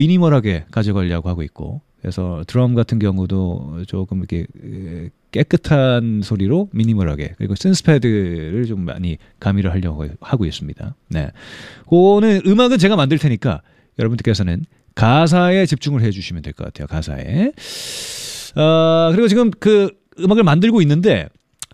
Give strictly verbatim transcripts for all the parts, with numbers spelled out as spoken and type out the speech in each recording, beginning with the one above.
미니멀하게 가져가려고 하고 있고, 그래서 드럼 같은 경우도 조금 이렇게 깨끗한 소리로 미니멀하게, 그리고 synthpad를 좀 많이 가미를 하려고 하고 있습니다. 네, 그거는 음악은 제가 만들 테니까 여러분들께서는 가사에 집중을 해주시면 될 것 같아요. 가사에. 어, 그리고 지금 그 음악을 만들고 있는데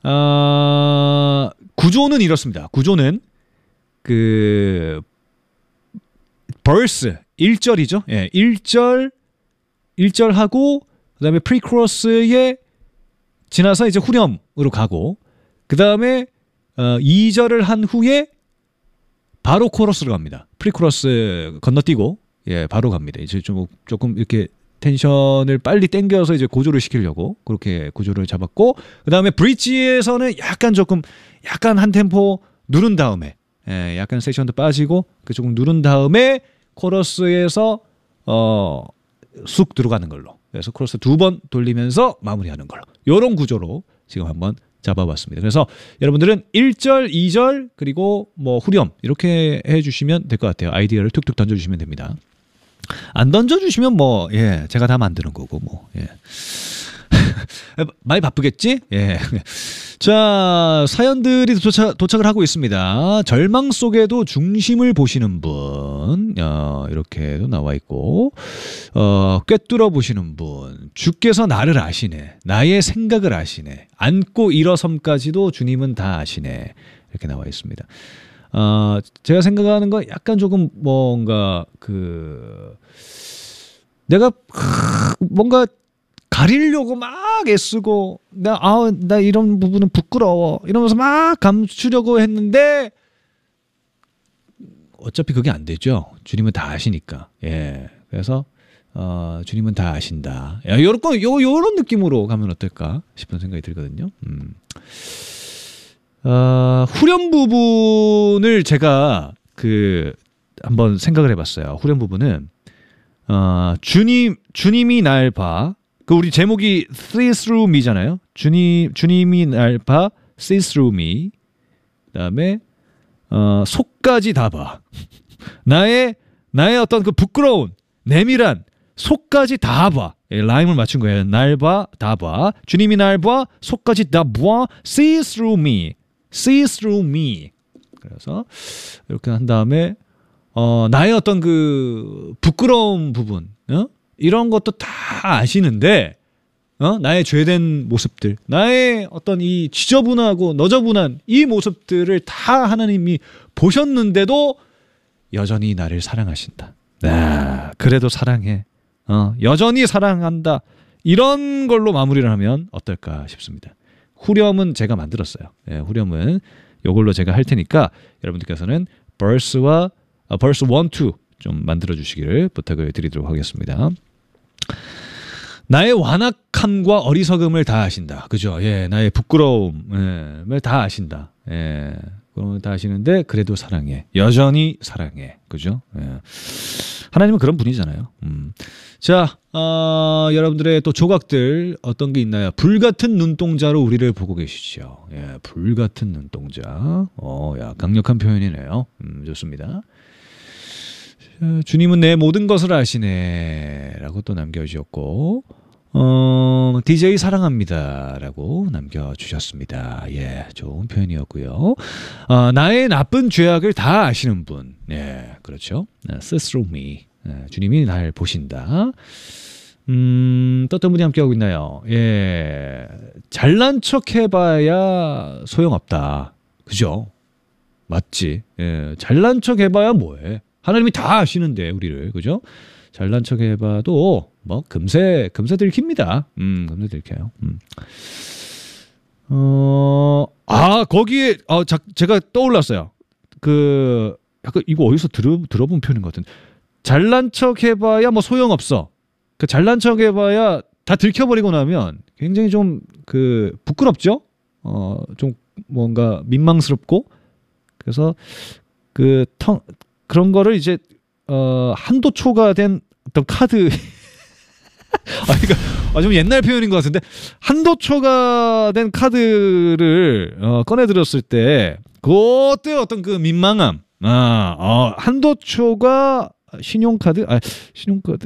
어, 구조는 이렇습니다. 구조는 그 verse 일 절이죠. 예, 일 절 일 절 하고 그다음에 프리코러스에 지나서 이제 후렴으로 가고, 그다음에 어, 이 절을 한 후에 바로 코러스로 갑니다. 프리코러스 건너뛰고 예, 바로 갑니다. 이제 좀 조금 이렇게 텐션을 빨리 땡겨서 이제 고조를 시키려고 그렇게 구조를 잡았고, 그다음에 브릿지에서는 약간 조금 약간 한 템포 누른 다음에 예, 약간 세션도 빠지고 그 조금 누른 다음에 코러스에서 어, 쑥 들어가는 걸로, 그래서 코러스 두 번 돌리면서 마무리하는 걸로, 이런 구조로 지금 한번 잡아봤습니다. 그래서 여러분들은 일 절, 이 절 그리고 뭐 후렴 이렇게 해주시면 될 것 같아요. 아이디어를 툭툭 던져주시면 됩니다. 안 던져주시면 뭐 예, 제가 다 만드는 거고 뭐 예. 많이 바쁘겠지? 예. 자, 사연들이 도착, 도착을 하고 있습니다. 절망 속에도 중심을 보시는 분, 어, 이렇게도 나와 있고, 어, 꿰뚫어 보시는 분, 주께서 나를 아시네, 나의 생각을 아시네, 앉고 일어섬까지도 주님은 다 아시네, 이렇게 나와 있습니다. 어, 제가 생각하는 건 약간 조금 뭔가 그 내가 뭔가 가리려고 막 애쓰고 나, 아, 나 이런 부분은 부끄러워 이러면서 막 감추려고 했는데 어차피 그게 안 되죠. 주님은 다 아시니까. 예. 그래서 어, 주님은 다 아신다. 야, 요런 거, 요, 요런 느낌으로 가면 어떨까 싶은 생각이 들거든요. 음. 어, 후렴 부분을 제가 그 한번 생각을 해봤어요. 후렴 부분은 어, 주님 주님이 날 봐. 그 우리 제목이 See Through Me잖아요. 주님 주님이 날 봐, See Through Me. 그다음에 어, 속까지 다 봐. 나의 나의 어떤 그 부끄러운 내밀한 속까지 다 봐. 예, 라임을 맞춘 거예요. 날 봐, 다 봐. 주님이 날 봐, 속까지 다 봐. See through me, see through me. 그래서 이렇게 한 다음에 어, 나의 어떤 그 부끄러운 부분, 어? 이런 것도 다 아시는데, 어? 나의 죄된 모습들, 나의 어떤 이 지저분하고 너저분한 이 모습들을 다 하나님이 보셨는데도 여전히 나를 사랑하신다. 아, 그래도 사랑해. 어, 여전히 사랑한다. 이런 걸로 마무리를 하면 어떨까 싶습니다. 후렴은 제가 만들었어요. 예, 후렴은 이걸로 제가 할 테니까 여러분들께서는 verse와 아, verse 일, 이 좀 만들어 주시기를 부탁을 드리도록 하겠습니다. 나의 완악함과 어리석음을 다 아신다. 그죠? 예, 나의 부끄러움을 다 아신다. 예, 그걸 다 아시는데 그래도 사랑해. 여전히 사랑해. 그죠? 예. 하나님은 그런 분이잖아요. 음. 자, 어, 여러분들의 또 조각들 어떤 게 있나요? 불같은 눈동자로 우리를 보고 계시죠. 예, 불같은 눈동자. 어, 야, 강력한 표현이네요. 음, 좋습니다. 주님은 내 모든 것을 아시네 라고 또 남겨주셨고, 어, 디제이 사랑합니다 라고 남겨주셨습니다. 예, 좋은 표현이었고요. 어, 나의 나쁜 죄악을 다 아시는 분. 예, 그렇죠. See through me. 예, 주님이 날 보신다. 음, 또 어떤 분이 함께하고 있나요? 예, 잘난 척 해봐야 소용없다. 그죠? 맞지? 예, 잘난 척 해봐야 뭐해? 하나님이 다 아시는데 우리를, 그죠? 잘난 척 해봐도 뭐 금세 금세 들킵니다. 음, 금세 들켜요. 음. 어, 아 거기에 어, 자, 제가 떠올랐어요. 그 약간 이거 어디서 들어 들어본 표현인 것 같은데, 잘난 척 해봐야 뭐 소용없어. 그 잘난 척 해봐야 다 들켜버리고 나면 굉장히 좀 그 부끄럽죠. 어, 좀 뭔가 민망스럽고, 그래서 그 텅 그런 거를 이제 어, 한도 초과된 어떤 카드 아, 그러니까 아, 좀 옛날 표현인 것 같은데, 한도 초과된 카드를 어, 꺼내들었을 때 그때 어떤 그 민망함, 아, 어, 한도 초과 신용카드 아 신용카드